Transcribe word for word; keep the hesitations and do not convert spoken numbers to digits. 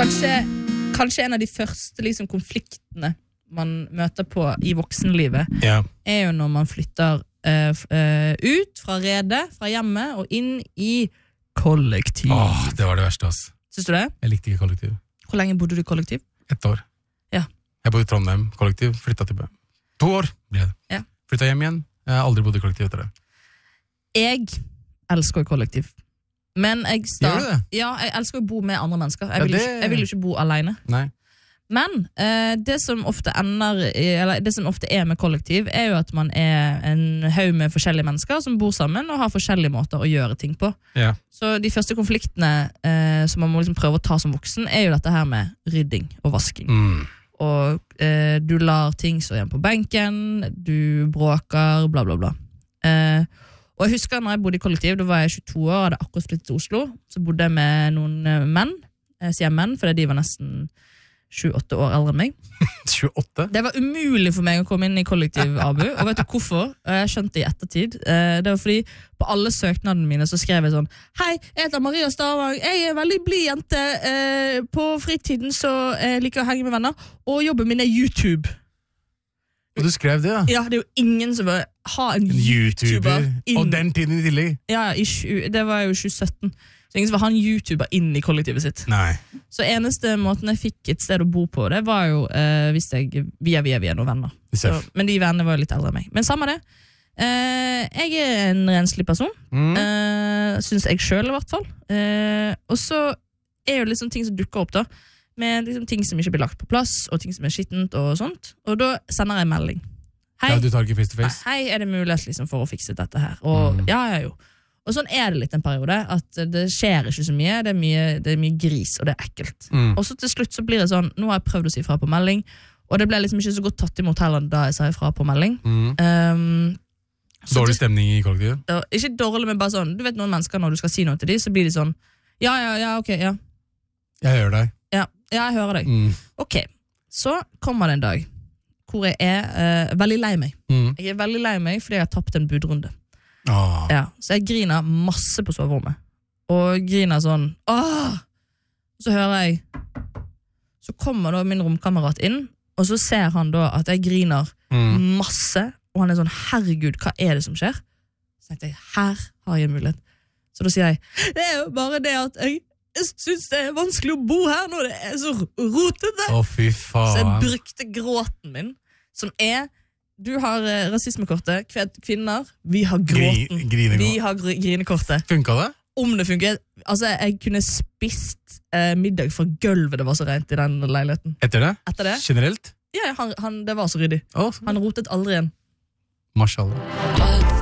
kanskje, kanskje en av de første liksom, konfliktene man møter på i voksenlivet, ja. er jo når man flytter uh, uh, ut fra redet, fra hjemmet, og inn i kollektiv. Åh, det var det verste, ass. Syns du det? Jeg likte ikke kollektiv. Hvor lenge bodde du i kollektiv? Ett år. Ja. Jeg bodde i Trondheim, kollektiv, flyttet til Bø. To år ble det. Ja. Flyttet hjem igjen. Jeg har aldri bodd i kollektiv etter det. Jeg elsker kollektiv. Men jeg Gjør du det? Ja, jeg elsker å bo med andre mennesker. Jeg Ja, vil, det... ikke, jeg vil jo ikke bo alene. Nei. Men eh, det som ofte ender i, eller det som ofte er med kollektiv, er jo at man er en haug med forskjellige mennesker som bor sammen og har forskjellige måter å gjøre ting på. Ja. Så de første konfliktene eh, som man må liksom prøve å ta som voksen, er jo dette her med rydding og vasking. Mm. Og eh, du lar ting stå igjen på benken, du bråker, bla bla bla. Eh, og jeg husker når jeg bodde i kollektiv, da var jeg tjueto år, hadde akkurat flyttet til Oslo, så bodde jeg med noen eh, menn, jeg sier menn, fordi de var nesten tjueåtte år eldre enn meg. tjueåtte? Det var umulig for meg å komme inn i kollektiv, Abu, og vet du hvorfor? Jeg skjønte i ettertid. Eh, det var fordi på alle søknadene mine så skrev jeg sånn: Hei, jeg heter Maria Stavang, jeg er veldig blid jente, eh, på fritiden så jeg liker å henge med venner, og jobben min er YouTube. Og du skrev det, ja? Ja, det er jo ingen som vil ha en, En YouTuber. inn. Og den tiden i tillegg. Ja, i, tjue det var jo tjue sytten. Så ingen som vil ha en YouTuber inn i kollektivet sitt. Nei. Så eneste måten jeg fikk et sted å bo på, det var jo eh, hvis jeg via via via noen venner. Så, men de vennene var jo litt eldre enn meg. Men samme det. Eh, jeg er en renslig person. Mm. Eh, synes jeg selv i hvert fall. Eh, og så er jo liksom ting som dukker opp da, med liksom ting som ikke blir lagt på plass, og ting som er skittent og sånt. Og da sender jeg melding. Hei, Ja, du tar ikke face to face? hei, er det mulighet liksom for å fikse dette her? Og Mm. ja, ja, jo. Og sånn er det litt en periode, at det skjer ikke så mye, det er mye, det er mye gris, og det er ekkelt. Mm. Og så til slutt så blir det sånn, nå har jeg prøvd å si fra på melding, og det ble liksom ikke så godt tatt imot heller da jeg sa fra på melding. Mm. Um, så Dårlig til- stemning i kollektivet? ja, ikke dårlig, men bare sånn, du vet noen mennesker når du skal si noe til dem, så blir de sånn, ja, ja, ja, ok, ja, Jeg hører deg. ja, ja jeg hører deg. Mm. Ok, så kommer det en dag, hvor jeg er eh, veldig lei meg. Mm. Jeg er veldig lei meg fordi jeg har tapt en budrunde. Åh. Ja, så jeg griner masse på soverommet. Og griner sånn, åh! Så hører jeg, så kommer da min romkamerat inn, og så ser han da at jeg griner Mm. masse, og han er sånn, herregud, hva er det som skjer? Så tenkte jeg, her har jeg en mulighet. Så da sier jeg, det er jo bare det at jeg, jeg synes det er vanskelig å bo her når det er så rotete. Å, fy Så jeg faen. brukte gråten min, som er, du har eh, rasismekortet, kve- kvinner, vi har gråten. Gri- grinekort. Vi har gr grinekortet. Funka det? Om det funker, altså jeg kunne spist eh, middag fra gulvet, det var så rent i den leiligheten. Etter det? Etter det, Generelt? ja, han, han, det var så ryddig. Å, så- Han rotet aldri igjen. Mashallah.